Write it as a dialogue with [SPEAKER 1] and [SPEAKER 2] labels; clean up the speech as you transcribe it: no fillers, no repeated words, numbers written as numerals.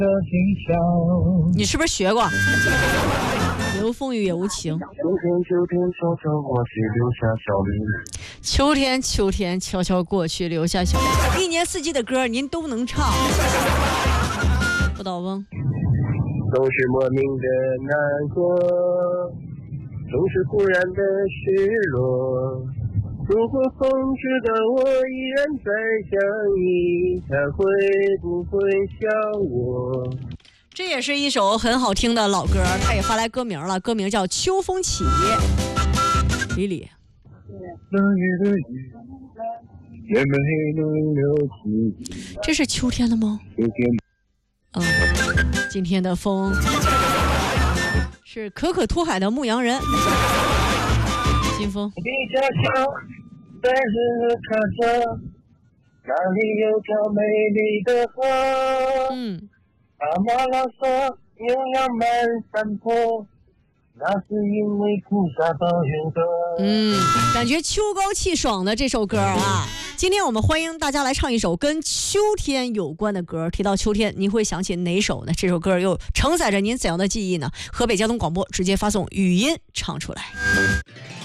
[SPEAKER 1] 你是不是学过？有风雨也无情。秋天秋天悄悄过去，留下小林。一年四季的歌您都能唱。不倒翁。
[SPEAKER 2] 总是莫名的难过，总是忽然的失落。如果风知道我依然在想你，他会不会想我？
[SPEAKER 1] 这也是一首很好听的老歌，他也发来歌名了，歌名叫《秋风起》。李李，这是秋天的吗？今天的风是可可托海的牧羊人。金风。
[SPEAKER 2] 比较小，但是看着那里有条美丽的河。阿玛拉索牛羊满山坡，那是因为菩萨保佑的。
[SPEAKER 1] 感觉秋高气爽的这首歌啊。今天我们欢迎大家来唱一首跟秋天有关的歌。提到秋天，您会想起哪首呢？这首歌又承载着您怎样的记忆呢？河北交通广播直接发送语音唱出来。